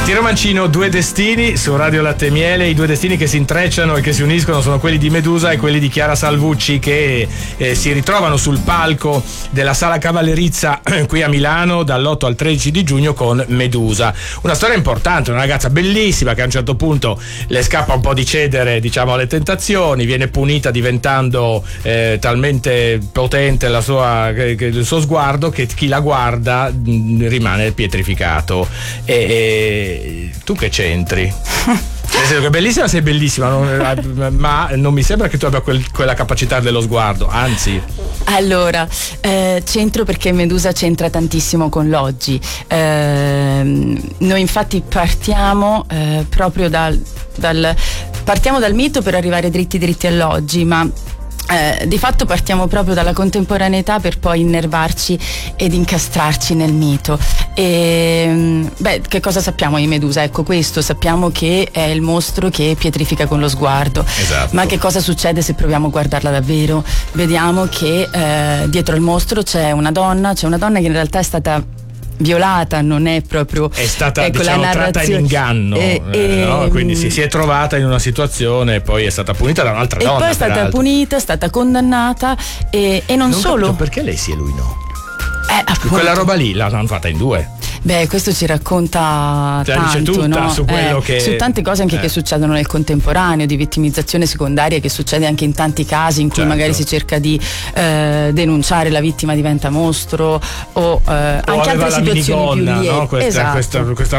Tiro Mancino, Due destini su Radio Latte e Miele. I due destini che si intrecciano e che si uniscono sono quelli di Medusa e quelli di Chiara Salvucci, che si ritrovano sul palco della Sala Cavallerizza qui a Milano dall'8 al 13 di giugno con Medusa. Una storia importante, una ragazza bellissima che a un certo punto le scappa un po' di cedere, diciamo, alle tentazioni, viene punita diventando talmente potente il suo sguardo che chi la guarda rimane pietrificato. E tu che c'entri? Nel senso che è bellissima, sei bellissima, ma non mi sembra che tu abbia quella capacità dello sguardo, anzi. Allora, c'entro perché Medusa c'entra tantissimo con l'oggi. Noi infatti partiamo proprio partiamo dal mito per arrivare dritti all'oggi, ma di fatto partiamo proprio dalla contemporaneità per poi innervarci ed incastrarci nel mito. E che cosa sappiamo di Medusa? Ecco, questo sappiamo che è il mostro che pietrifica con lo sguardo. Esatto. Ma che cosa succede se proviamo a guardarla davvero? Vediamo che dietro il mostro c'è una donna che in realtà è stata violata, non è proprio, è stata, ecco, diciamo, la tratta in inganno, no? Quindi si è trovata in una situazione e poi è stata punita da un'altra donna, e poi è stata punita, è stata condannata e non solo. Perché lei sì e lui no? Appunto. Quella roba lì l'hanno fatta in due. Questo ci racconta tanto, tutta, no? su quello su tante cose anche che succedono nel contemporaneo, di vittimizzazione secondaria, che succede anche in tanti casi in cui magari si cerca di denunciare, la vittima diventa mostro o anche altre situazioni più lievi. No? Questa